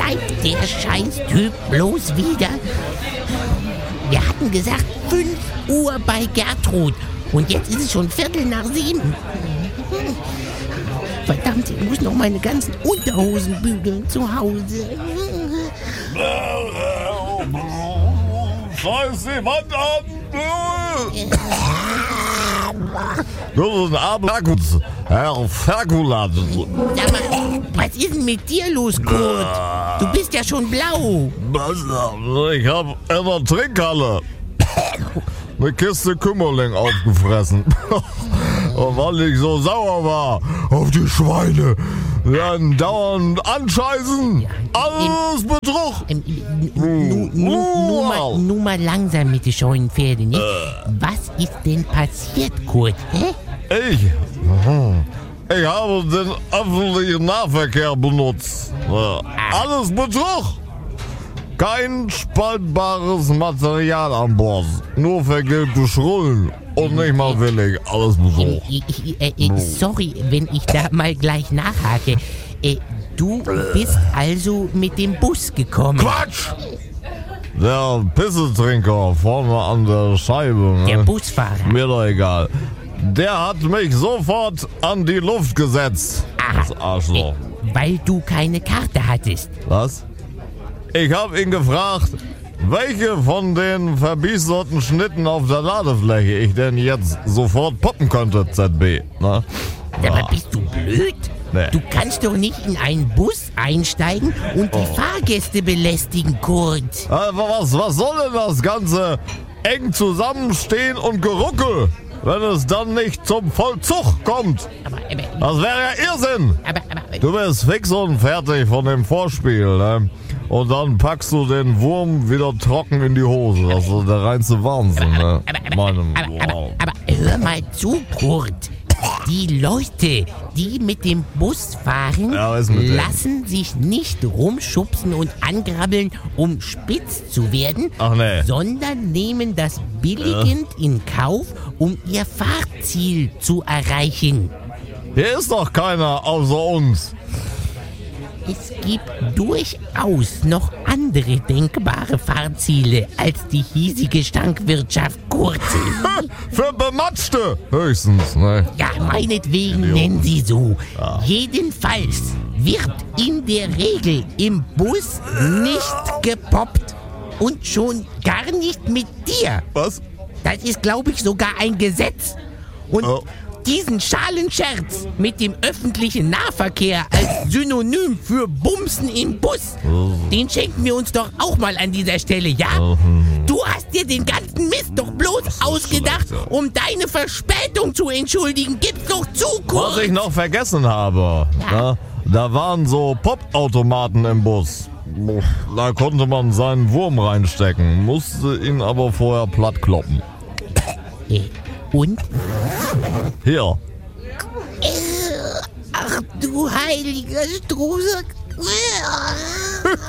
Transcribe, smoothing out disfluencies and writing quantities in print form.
schreibt der Scheiß-Typ bloß wieder? Wir hatten gesagt 5 Uhr bei Gertrud und jetzt ist es schon 6:15. Verdammt, ich muss noch meine ganzen Unterhosen bügeln zu Hause. Scheiß die Wand an! Das ist ein Abendakkus, Herr Ferkulat. Sag mal, was ist denn mit dir los, Kurt? Du bist ja schon blau. Ich hab in der Trinkhalle eine Kiste Kümmerling aufgefressen. Und weil ich so sauer war auf die Schweine, dann dauernd anscheißen, alles Betrug. Nur mal langsam mit den scheuen Pferden, ne? Was ist denn passiert, Kurt? Hä? Ich habe den öffentlichen Nahverkehr benutzt. Alles Betrug. Kein spaltbares Material an Bord. Nur vergilbte Schrullen. Und nicht mal willig. Alles Betrug. Sorry, wenn ich da mal gleich nachhake. Du bist also mit dem Bus gekommen. Quatsch! Der Pissetrinker vorne an der Scheibe. Ne? Der Busfahrer. Mir doch egal. Der hat mich sofort an die Luft gesetzt. Das Arschloch. Weil du keine Karte hattest. Was? Ich hab ihn gefragt, welche von den verbiesterten Schnitten auf der Ladefläche ich denn jetzt sofort poppen könnte, ZB. Na? Aber bist du blöd? Nee. Du kannst doch nicht in einen Bus einsteigen und die Fahrgäste belästigen, Kurt. Was soll denn das Ganze? Eng zusammenstehen und Geruckel, wenn es dann nicht zum Vollzug kommt. Das wäre ja Irrsinn. Du bist fix und fertig von dem Vorspiel, ne? Und dann packst du den Wurm wieder trocken in die Hose. Das ist der reinste Wahnsinn, ne? Aber hör mal zu, Kurt. Die Leute, die mit dem Bus fahren, lassen sich nicht rumschubsen und angrabbeln, um spitz zu werden, sondern nehmen das billigend in Kauf, um ihr Fahrziel zu erreichen. Hier ist doch keiner außer uns. Es gibt durchaus noch andere denkbare Fahrziele als die hiesige Stankwirtschaft, Kurt. Für Bematschte höchstens, ne? Ja, meinetwegen nennen sie so. Ja. Jedenfalls wird in der Regel im Bus nicht gepoppt. Und schon gar nicht mit dir. Was? Das ist, glaube ich, sogar ein Gesetz. Und diesen Schalenscherz mit dem öffentlichen Nahverkehr als Synonym für Bumsen im Bus, den schenken wir uns doch auch mal an dieser Stelle, ja? Du hast dir den ganzen Mist doch bloß ausgedacht, um deine Verspätung zu entschuldigen. Gib's doch zu, Kurt. Was ich noch vergessen habe, da waren so Popautomaten im Bus. Da konnte man seinen Wurm reinstecken, musste ihn aber vorher platt kloppen. Und? Hier. Ach du heiliger Struse.